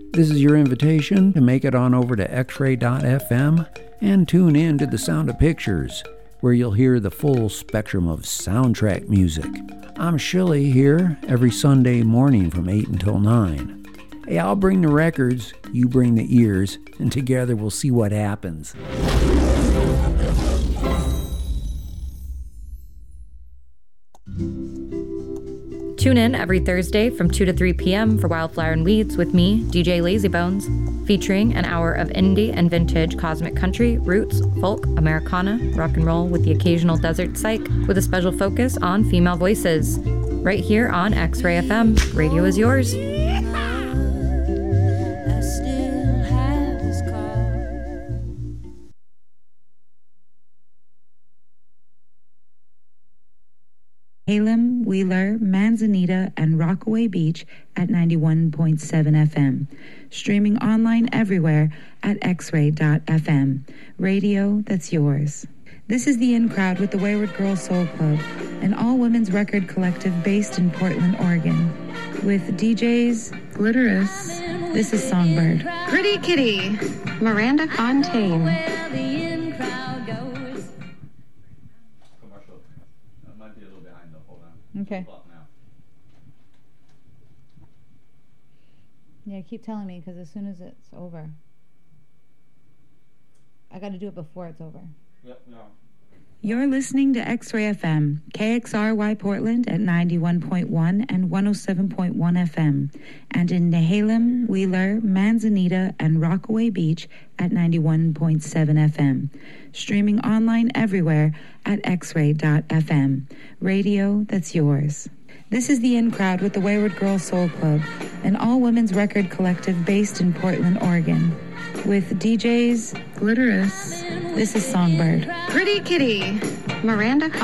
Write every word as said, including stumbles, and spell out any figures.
This is your invitation to make it on over to x ray dot f m and tune in to The Sound of Pictures, where you'll hear the full spectrum of soundtrack music. I'm Shilly here every Sunday morning from eight until nine. Hey, I'll bring the records, you bring the ears, and together we'll see what happens. Tune in every Thursday from two to three p.m. for Wildflower and Weeds with me, D J Lazybones, featuring an hour of indie and vintage cosmic country, roots, folk, Americana, rock and roll with the occasional desert psych, with a special focus on female voices. Right here on X-Ray F M, radio is yours. Halem, Wheeler, Manzanita, and Rockaway Beach at ninety-one point seven F M. Streaming online everywhere at x ray dot f m. Radio that's yours. This is the In Crowd with the Wayward Girls Soul Club, an all-women's record collective based in Portland, Oregon. With D Js Glitterous, this is Songbird. Pretty Kitty, Miranda Fontaine. Okay. Yeah, keep telling me, because as soon as it's over, I got to do it before it's over. Yep, yeah. You're listening to X-Ray F M, K X R Y Portland at ninety-one point one and one oh seven point one F M, and in Nehalem, Wheeler, Manzanita, and Rockaway Beach at ninety-one point seven F M. Streaming online everywhere at x ray dot f m. Radio that's yours. This is the In Crowd with the Wayward Girls Soul Club, an all-women's record collective based in Portland, Oregon. With D Js Glitterous, this is Songbird. Pretty Kitty, Miranda